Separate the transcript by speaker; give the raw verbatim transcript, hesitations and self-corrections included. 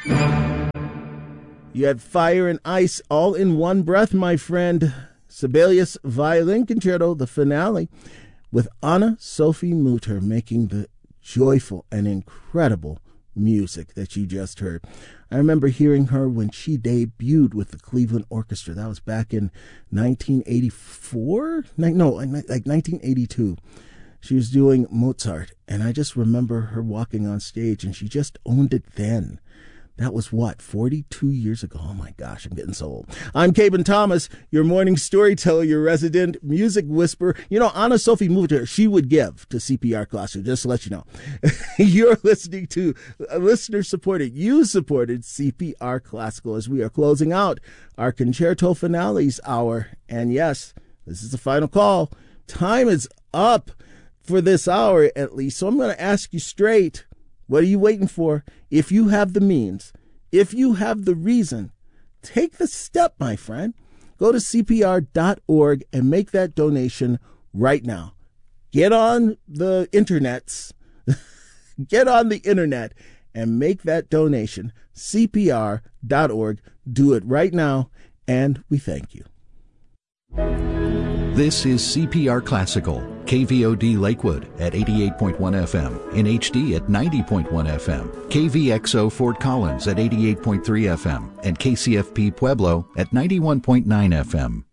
Speaker 1: You had fire and ice all in one breath, my friend. Sibelius Violin Concerto, the finale, with Anna-Sophie Mutter making the joyful and incredible music that you just heard. I remember hearing her when she debuted with the Cleveland Orchestra. That was back in nineteen eighty-four? No, like nineteen eighty-two. She was doing Mozart, and I just remember her walking on stage, and she just owned it then. That was what, forty-two years ago? Oh my gosh, I'm getting so old. I'm Caben Thomas, your morning storyteller, your resident music whisperer. You know, Anna-Sophie Mutter, she would give to C P R Classical, just to let you know. You're listening to a listener-supported, you-supported C P R Classical as we are closing out our Concerto Finales hour. And yes, this is the final call. Time is up for this hour, at least. So I'm going to ask you straight, what are you waiting for? If you have the means, if you have the reason, take the step, my friend. Go to C P R dot org and make that donation right now. Get on the internets, get on the internet and make that donation. C P R dot org. Do it right now, and we thank you.
Speaker 2: This is C P R Classical, K V O D Lakewood at eighty-eight point one F M, in H D at ninety point one F M, K V X O Fort Collins at eighty-eight point three F M, and K C F P Pueblo at ninety-one point nine F M.